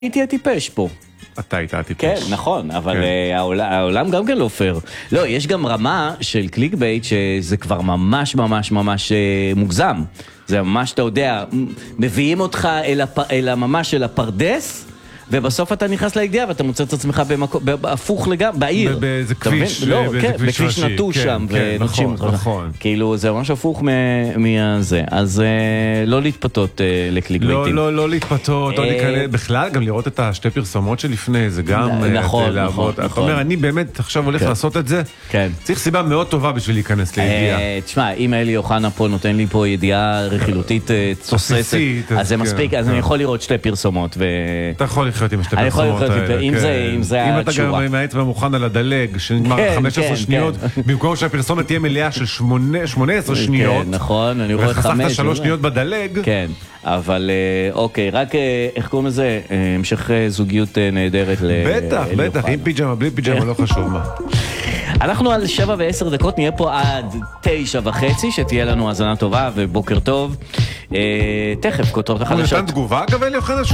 הייתי הטיפש פה. אתה היית הטיפש. כן, נכון, אבל העולם גם כן לא פייר. לא, יש גם רמה של קליק בייט שזה כבר ממש ממש ממש מוגזם. זה ממש, אתה יודע, מביאים אותך ממש אל הפרדס, ובסוף אתה נכנס לידיעה ואתה מוצא את עצמך בהפוך לגמרי, בעיר. באיזה כביש, בכביש נטוש שם, ונוטשים אותך. כאילו, זה ממש הפוך מזה. אז לא להתפתות לקליק בייטים. לא להתפתות, לא להיכנס, בכלל גם לראות את השתי פרסומות שלפני, זה גם לעבוד. אתה אומר, אני באמת עכשיו הולך לעשות את זה, צריך סיבה מאוד טובה בשביל להיכנס לידיעה. תשמע, אם אלי אוחנה פה נותן לי פה ידיעה רכילותית תוססת, אז זה מספיק, אז אני יכול לראות שתי פרסומות. אתה יכול לחיות עם השתי פרסומות האלה. אם זה אם אתה גם עם האצבע מוכן על הדלג, שנגמר 15 שניות, במקום שהפרסומת תהיה מלאה של 18 שניות, נכון, אני רואה 5. וחסכת 3 שניות בדלג. כן, אבל אוקיי, רק איך קוראים לזה? המשך זוגיות נהדרת. בטח, עם פיג'מה, בלי פיג'מה, לא חשוב מה. אנחנו על 7:10, נהיה פה עד 9:30, שתהיה לנו האזנה טובה ובוקר טוב. תכף, כותרות החדשות. הוא נתן תגובה, אגב, אלי אוחנה?